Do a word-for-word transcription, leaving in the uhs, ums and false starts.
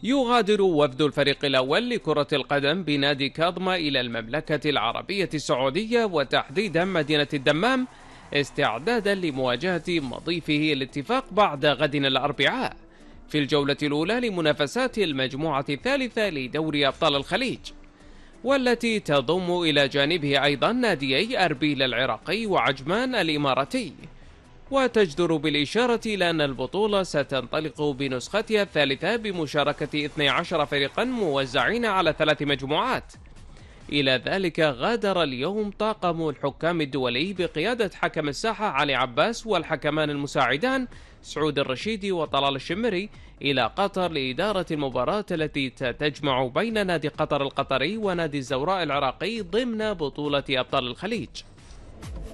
يغادر وفد الفريق الأول لكرة القدم بنادي كاظمة إلى المملكة العربية السعودية وتحديدا مدينة الدمام استعدادا لمواجهة مضيفه الاتفاق بعد غد الأربعاء في الجولة الأولى لمنافسات المجموعة الثالثة لدوري أبطال الخليج، والتي تضم إلى جانبه أيضا ناديي أربيل العراقي وعجمان الإماراتي. وتجدر بالإشارة إلى أن البطولة ستنطلق بنسختها الثالثة بمشاركة اثني عشر فريقا موزعين على ثلاث مجموعات. إلى ذلك غادر اليوم طاقم الحكام الدولي بقيادة حكم الساحة علي عباس والحكمان المساعدان سعود الرشيدي وطلال الشمري إلى قطر لإدارة المباراة التي تجمع بين نادي قطر القطري ونادي الزوراء العراقي ضمن بطولة أبطال الخليج.